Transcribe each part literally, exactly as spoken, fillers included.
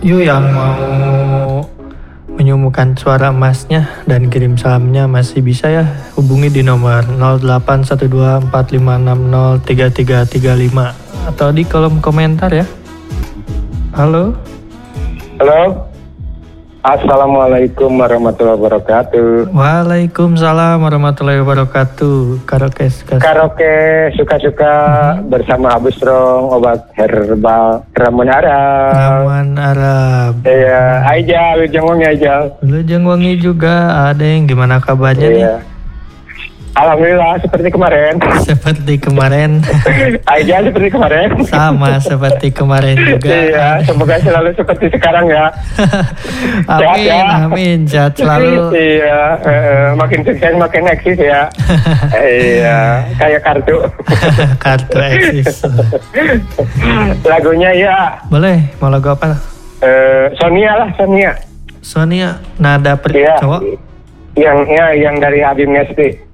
Yuk yang mau menyuguhkan suara emasnya dan kirim salamnya masih bisa ya hubungi di nomor nol delapan satu dua empat lima enam nol tiga tiga tiga lima atau di kolom komentar ya. Halo. Halo. Assalamualaikum warahmatullahi wabarakatuh. Waalaikumsalam warahmatullahi wabarakatuh. Karaoke suka Karaoke suka-suka hmm. bersama Abu Strong, obat herbal ramuan Arab. Ramuan Arab. Iya, Aijal, Lujeng Wangi Aijal. Lujeng Wangi juga ada yang gimana kabarnya iya. nih? Alhamdulillah seperti kemarin. Seperti kemarin. Aja seperti kemarin. Sama seperti kemarin juga. Iya, semoga selalu seperti sekarang ya. Amin, ya. amin, sehat selalu. Iya, uh, makin sukses makin eksis ya. Iya, kayak kartu. Kartu eksis. Lagunya ya. Boleh, mau lagu apa? Uh, Sonia lah, Sonia. Sonia, nada per iya. cowok. Yang ya, yang dari Abim Nesti.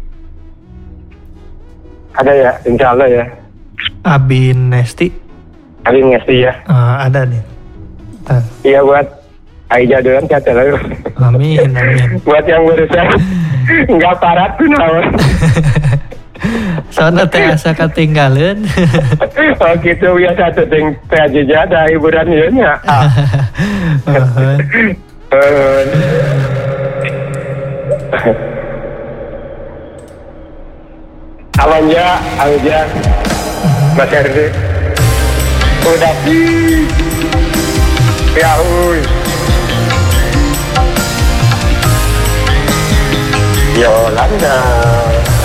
Ada ya, insya Allah ya. Abin Nesti. Abin Nesti ya. Uh, ada nih. Uh. Iya buat Aija doang kata lalu. Amin, amin. Buat yang berusaha nggak parat pun lawan. Soalnya teh asa ketinggalan. Oh gitu biasa tuh ting teh aja ada hiburan ya. Awalnya, awalnya, Mas Herdi, udah sih, ya uy, Yolanda.